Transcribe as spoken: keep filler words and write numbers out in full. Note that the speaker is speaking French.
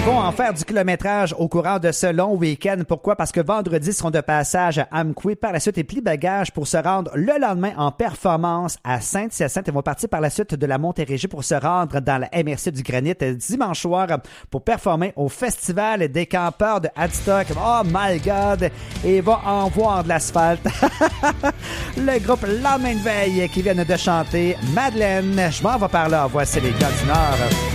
vont en faire du kilométrage au courant de ce long week-end. Pourquoi? Parce que vendredi, ils seront de passage à Amqui. Par la suite, ils plient bagages pour se rendre le lendemain en performance à Saint-Hyacinthe. Ils vont partir par la suite de la Montérégie pour se rendre dans la M R C du Granit dimanche soir pour performer au Festival des campeurs de Hadstock. Oh my God! Et va en voir de l'asphalte. Le groupe Lendemain de veille qui viennent de chanter Madeleine. Je m'en vais par là. Voici les gars du Nord.